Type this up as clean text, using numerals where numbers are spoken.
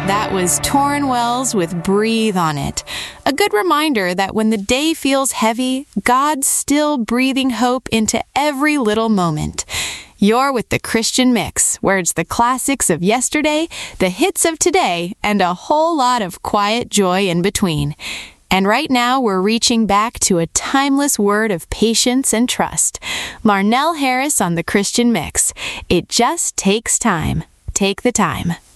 That was Torrin Wells with Breathe on It. A good reminder that when the day feels heavy, God's still breathing hope into every little moment. You're with the Christian Mix, where it's the classics of yesterday, the hits of today, and a whole lot of quiet joy in between. And right now, we're reaching back to a timeless word of patience and trust. Larnell Harris on the Christian Mix. It just takes time. Take the time.